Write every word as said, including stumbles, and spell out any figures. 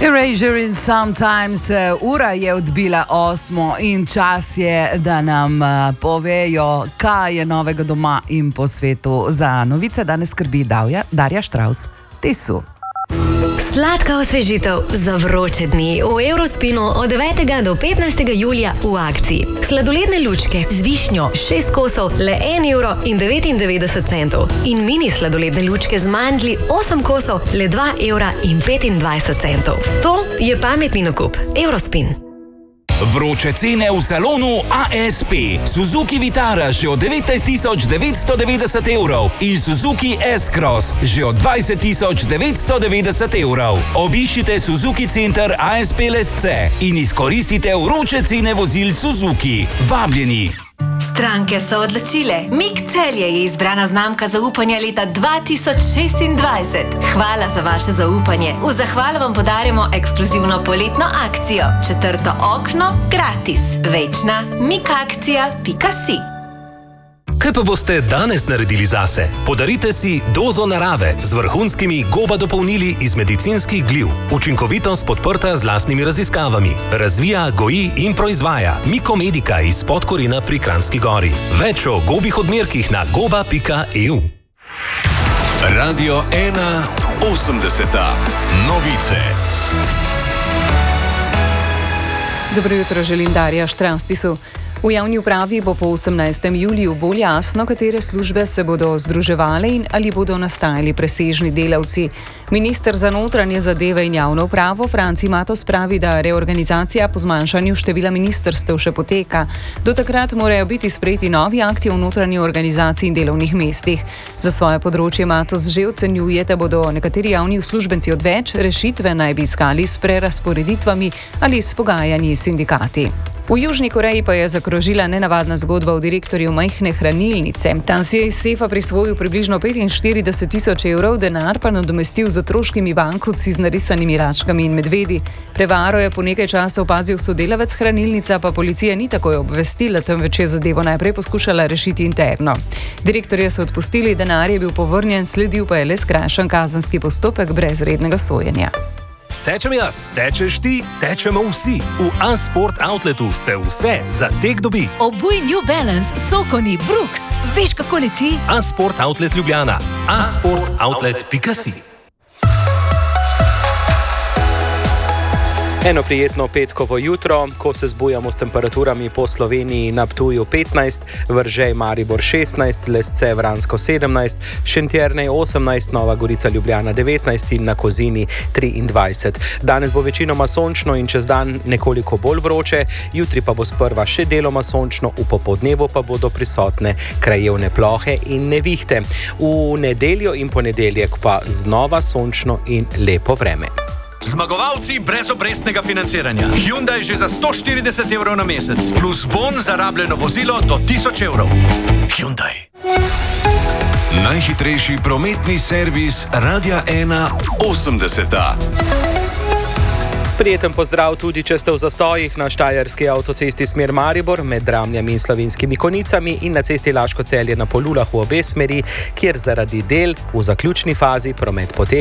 Erasure in Sometimes. Ura je odbila osmo in čas je, da nam povejo, kaj je novega doma in po svetu. Za novice danes skrbi Darja Štravs. Tisu. Sladka osvežitev za vroče dni v Eurospinu od devetega do petnajstega julija v akciji. Sladoledne lučke z višnjo šest kosov le en evro in devetindevetdeset centov in mini sladoledne lučke z mandlji osem kosov le dva evra in petindvajset centov. To je pametni nakup. Eurospin. Vroče cene v salonu A S P. Suzuki Vitara že od devetnajst tisoč devetsto devetdeset evrov in Suzuki S-Cross že od dvajset tisoč devetsto devetdeset evrov. Obiščite Suzuki Center A S P Lesce in izkoristite vroče cene vozil Suzuki. Vabljeni! Stranke so odločile. Mik Celje je izbrana znamka zaupanja leta dva tisoč šestindvajset. Hvala za vaše zaupanje. V zahvalo vam podarjamo ekskluzivno poletno akcijo. Četrto okno gratis. Večna mikakcija pika si. Kaj pa boste danes naredili zase? Podarite si dozo narave z vrhunskimi goba dopolnili iz medicinskih gliv. Učinkovitost podprta z lastnimi raziskavami. Razvija, goji in proizvaja Mikomedika iz Podkorina pri Kranjski Gori. Več o gobih odmerkih na goba pika e u. Radio ena osemdeseta. Novice. Dobro jutro, želim Darja Štravs. V javni upravi bo po osemnajstem juliju bolj jasno, katere službe se bodo združevale in ali bodo nastajali presežni delavci. Minister za notranje zadeve in javno upravo Franci Matos pravi, da reorganizacija po zmanjšanju števila ministrstev še poteka. Do takrat morajo biti sprejeti novi akti o notranji organizaciji in delovnih mestih. Za svoje področje Matos že ocenjuje, da bodo nekateri javni uslužbenci odveč, rešitve naj bi iskali s prerasporeditvami ali s pogajanji s sindikati. V Južni Koreji pa je zakrožila nenavadna zgodba o direktorju majhne hranilnice. Tam si je iz sefa prisvojil približno petinštirideset tisoč evrov, denar pa nadomestil z otroškimi bankovci z narisanimi račkami in medvedi. Prevaro je po nekaj časa opazil sodelavec hranilnica, pa policija ni takoj obvestila, temveč je zadevo najprej poskušala rešiti interno. Direktorja so odpustili, denar je bil povrnjen, sledil pa je le skrajšan kazenski postopek brez rednega sojenja. Tečem jaz, tečeš ti, tečemo vsi. V A-Sport Outletu se vse za tek dobi. Obuj New Balance, Sokoni, Brooks. Veš, kako leti? A-Sport Outlet Ljubljana. a sport outlet pika si. Eno prijetno petkovo jutro, ko se zbujamo s temperaturami po Sloveniji na Ptuju petnajst, Veržej Maribor šestnajst, Lesce Vransko sedemnajst, Šentjernej osemnajst, Nova Gorica Ljubljana devetnajst in na Kozini triindvajset. Danes bo večinoma sončno in čez dan nekoliko bolj vroče, jutri pa bo sprva še deloma sončno, v popoldnevu pa bodo prisotne krajevne plohe in nevihte. V nedeljo in ponedeljek pa znova sončno in lepo vreme. Zmagovalci brezobrestnega financiranja. Hyundai že za sto štirideset evrov na mesec, plus bon za rabljeno vozilo do tisoč evrov. Hyundai. Najhitrejši prometni servis Radia ena osemdeseta. Prijeten pozdrav tudi, če ste v zastojih na štajerski avtocesti smer Maribor med Dramljami in Slovenskimi Konicami in na cesti Laško Celje na Polulah v obe smeri, kjer zaradi del v zaključni fazi promet poteka.